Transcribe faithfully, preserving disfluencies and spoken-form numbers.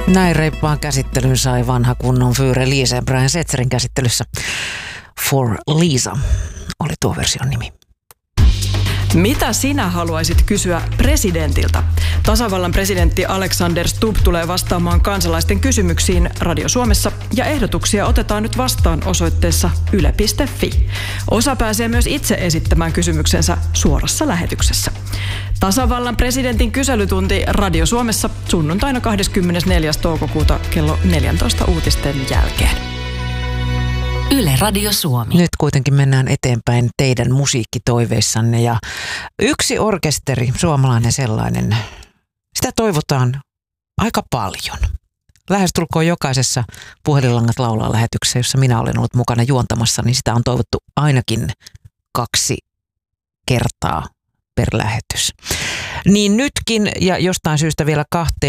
Näin reippaan käsittelyn sai vanha kunnon Fyre Liisa ja Brian Setzerin käsittelyssä. For Lisa oli tuo version nimi. Mitä sinä haluaisit kysyä presidentiltä? Tasavallan presidentti Alexander Stubb tulee vastaamaan kansalaisten kysymyksiin Radio Suomessa ja ehdotuksia otetaan nyt vastaan osoitteessa yle piste fi. Osa pääsee myös itse esittämään kysymyksensä suorassa lähetyksessä. Tasavallan presidentin kyselytunti Radio Suomessa sunnuntaina kahdeskymmenesneljäs toukokuuta kello neljätoista uutisten jälkeen. Yle Radio Suomi. Nyt kuitenkin mennään eteenpäin teidän musiikkitoiveissanne ja yksi orkesteri, suomalainen sellainen, sitä toivotaan aika paljon. Lähestulkoon jokaisessa Puhelinlangat laulaa -lähetyksessä, jossa minä olen ollut mukana juontamassa, niin sitä on toivottu ainakin kaksi kertaa per lähetys. Niin nytkin ja jostain syystä vielä kahteen.